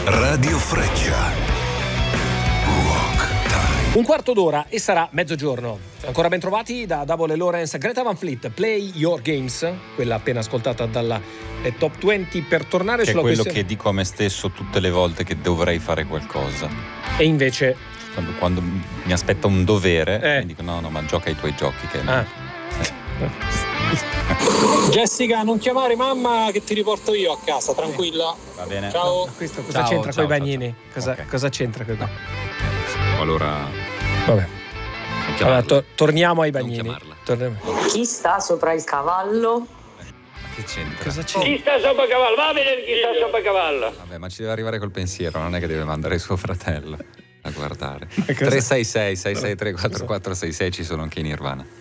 Radio Freccia. Rock Time. Un quarto d'ora e sarà mezzogiorno. Ancora ben trovati da Double Lawrence, Greta Van Fleet, Play Your Games, quella appena ascoltata dalla Top 20, per tornare che sulla è quello questione. che dico a me stesso tutte le volte che dovrei fare qualcosa. E invece Quando mi aspetta un dovere, mi dico no, ma gioca ai tuoi giochi. Che Jessica, non chiamare mamma che ti riporto io a casa, tranquilla. Va bene. Ciao. Questo cosa c'entra con i bagnini? Cosa c'entra con i bagnini? Allora, Vabbè. Allora, torniamo ai bagnini. Chi sta sopra il cavallo? Che c'entra? Cosa c'entra? Chi sta sopra cavallo? Va a vedere chi sta sopra cavallo. vabbè, ma ci deve arrivare col pensiero, non è che deve mandare suo fratello a guardare. cosa? 366 663 4466 ci sono anche in Nirvana.